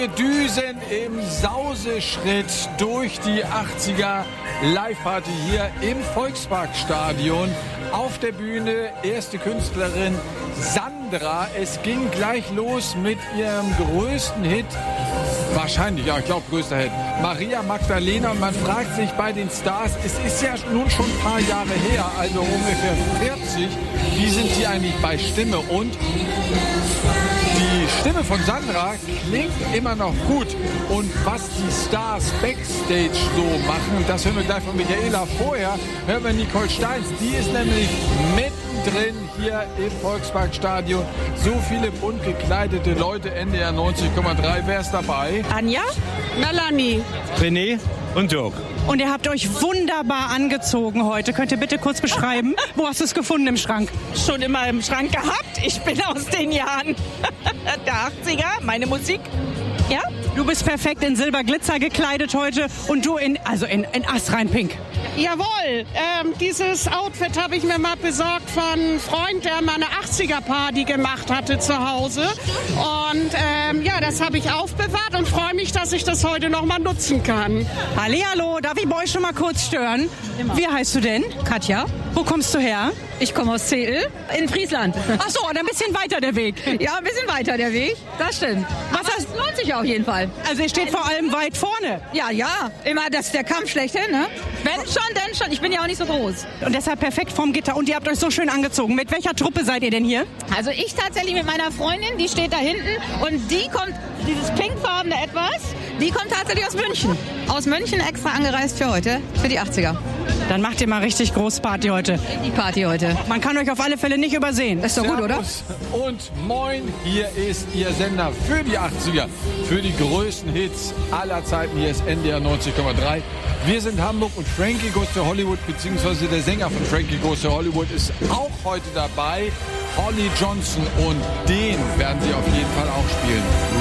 wir düsen im Sauseschritt durch die 80er Live-Party hier im Volksparkstadion. Auf der Bühne erste Künstlerin Sandra. Es ging gleich los mit ihrem größten Hit. Wahrscheinlich, ja, ich glaube, größter Hit. Maria Magdalena. Und man fragt sich bei den Stars, es ist ja nun schon ein paar Jahre her, also ungefähr 40. Wie sind die eigentlich bei Stimme? Und die Stimme von Sandra klingt immer noch gut. Und was die Stars Backstage so machen, das hören wir gleich von Michaela. Vorher hören wir Nicole Steins. Die ist nämlich mittendrin hier im Volksparkstadion. So viele bunt gekleidete Leute, NDR 90,3. Wer ist dabei? Anja, Melanie, René und Dirk. und ihr habt euch wunderbar angezogen heute. Könnt ihr bitte kurz beschreiben, wo hast du es gefunden im Schrank? Schon immer im Schrank gehabt. Ich bin aus den Jahren der 80er, meine Musik. Ja? Du bist perfekt in Silberglitzer gekleidet heute und du in astrein Pink. Jawohl, dieses Outfit habe ich mir mal besorgt von einem Freund, der mal eine 80er-Party gemacht hatte zu Hause. Und ja, das habe ich aufbewahrt und freue mich, dass ich das heute noch mal nutzen kann. Hallihallo, darf ich bei euch schon mal kurz stören? Immer. Wie heißt du denn? Katja, Wo kommst du her? ich komme aus Zedel in Friesland. Ach so, und ein bisschen weiter der Weg. Ja, ein bisschen weiter der Weg, das stimmt. Was Aber hast- es lohnt sich auf jeden Fall. Also ihr steht vor allem weit vorne. Ja, immer das ist der Kampf schlechthin, ne? Wenn schon, denn schon. Ich bin ja auch nicht so groß. Und deshalb perfekt vorm Gitter. Und ihr habt euch so schön angezogen. Mit welcher Truppe seid ihr denn hier? Also ich tatsächlich mit meiner Freundin, die steht da hinten und die kommt, dieses pinkfarbene etwas, die kommt tatsächlich aus München. Aus München extra angereist für heute, für die 80er. Dann macht ihr mal richtig Großparty heute. Die Party heute. Man kann euch auf alle Fälle nicht übersehen. Ist doch gut, oder? Servus und moin, hier ist Ihr Sender für die 80er, für die größten Hits aller Zeiten. Hier ist NDR 90,3. Wir sind Hamburg und Frankie Goes to Hollywood, beziehungsweise der Sänger von Frankie Goes to Hollywood ist auch heute dabei. Holly Johnson, und den werden sie auf jeden Fall auch spielen.